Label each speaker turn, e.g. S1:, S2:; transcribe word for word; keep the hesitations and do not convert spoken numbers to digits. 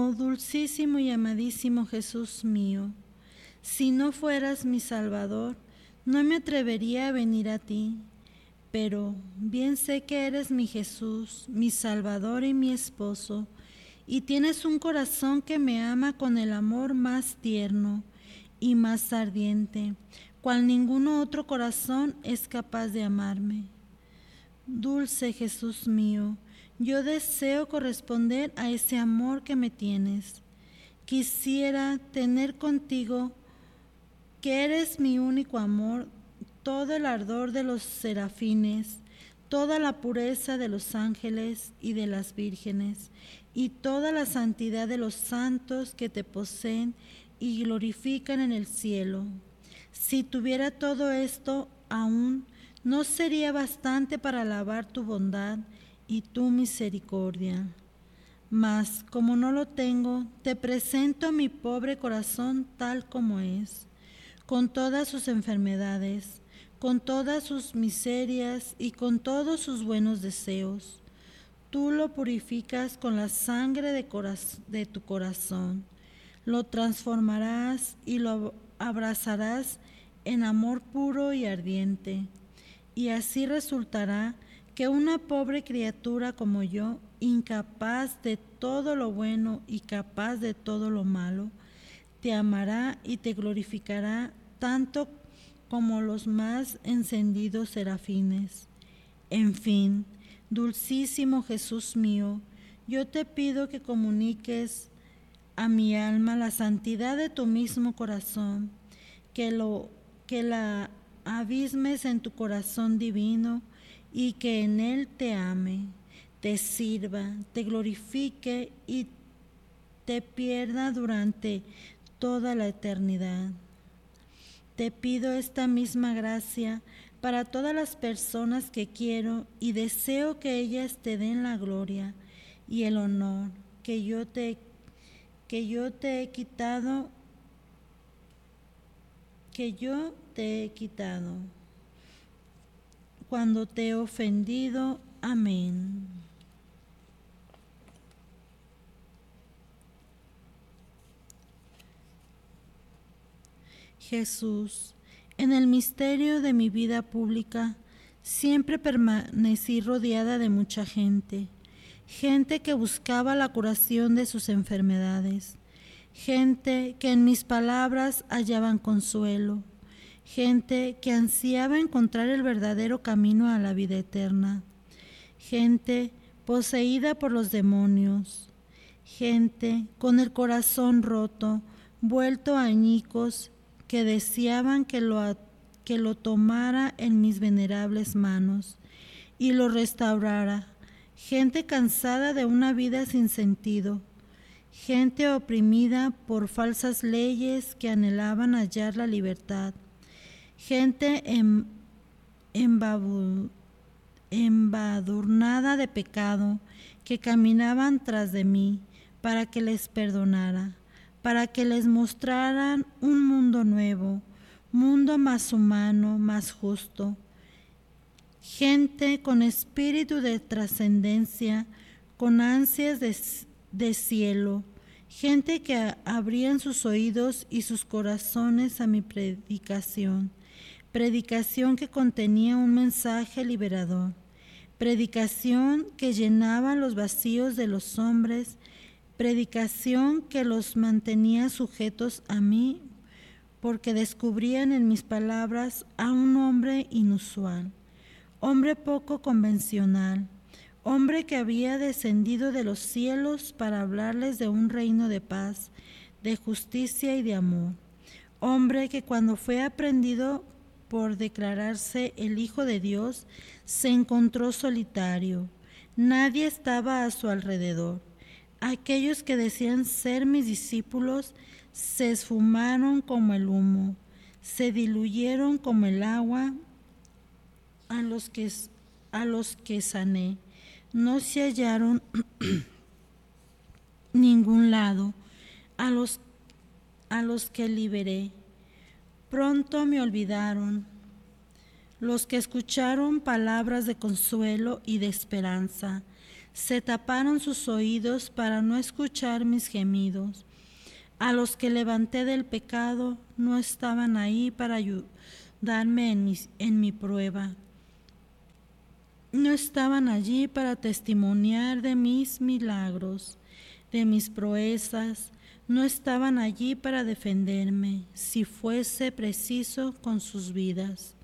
S1: Oh dulcísimo y amadísimo Jesús mío, si no fueras mi Salvador, no me atrevería a venir a ti, pero bien sé que eres mi Jesús, mi Salvador y mi esposo, y tienes un corazón que me ama con el amor más tierno y más ardiente, cual ningún otro corazón es capaz de amarme. Dulce Jesús mío, yo deseo corresponder a ese amor que me tienes. Quisiera tener contigo, que eres mi único amor, todo el ardor de los serafines, toda la pureza de los ángeles y de las vírgenes, y toda la santidad de los santos que te poseen y glorifican en el cielo. Si tuviera todo esto, aún no sería bastante para alabar tu bondad y tu misericordia. Mas, como no lo tengo, te presento mi pobre corazón tal como es, con todas sus enfermedades, con todas sus miserias y con todos sus buenos deseos. Tú lo purificas con la sangre de, coraz- de tu corazón, lo transformarás y lo abrazarás en amor puro y ardiente, y así resultará que una pobre criatura como yo, incapaz de todo lo bueno y capaz de todo lo malo, te amará y te glorificará tanto como los más encendidos serafines. En fin, dulcísimo Jesús mío, yo te pido que comuniques a mi alma la santidad de tu mismo corazón, que, lo, que la abismes en tu corazón divino y que en él te ame, te sirva, te glorifique y te pierda durante toda la eternidad. Te pido esta misma gracia para todas las personas que quiero y deseo que ellas te den la gloria y el honor que yo te, que yo te he quitado, que yo te he quitado cuando te he ofendido. Amén. Jesús, en el misterio de mi vida pública, siempre permanecí rodeada de mucha gente, gente que buscaba la curación de sus enfermedades, gente que en mis palabras hallaban consuelo, gente que ansiaba encontrar el verdadero camino a la vida eterna, gente poseída por los demonios, gente con el corazón roto, vuelto a añicos, que deseaban que lo, que lo tomara en mis venerables manos y lo restaurara, gente cansada de una vida sin sentido, gente oprimida por falsas leyes que anhelaban hallar la libertad, gente em, embabu, embadurnada de pecado que caminaban tras de mí para que les perdonara, para que les mostraran un mundo nuevo, mundo más humano, más justo. Gente con espíritu de trascendencia, con ansias de, de cielo, gente que abrían sus oídos y sus corazones a mi predicación, predicación que contenía un mensaje liberador, predicación que llenaba los vacíos de los hombres, predicación que los mantenía sujetos a mí, porque descubrían en mis palabras a un hombre inusual, hombre poco convencional, hombre que había descendido de los cielos para hablarles de un reino de paz, de justicia y de amor, hombre que cuando fue aprendido por declararse el Hijo de Dios, se encontró solitario, nadie estaba a su alrededor. Aquellos que decían ser mis discípulos se esfumaron como el humo, se diluyeron como el agua a los que, a los que sané. No se hallaron ningún lado a los, a los que liberé. Pronto me olvidaron. Los que escucharon palabras de consuelo y de esperanza Se taparon sus oídos para no escuchar mis gemidos. A los que levanté del pecado no estaban ahí para ayudarme en mi, en mi prueba. No estaban allí para testimoniar de mis milagros, de mis proezas. No estaban allí para defenderme, si fuese preciso, con sus vidas.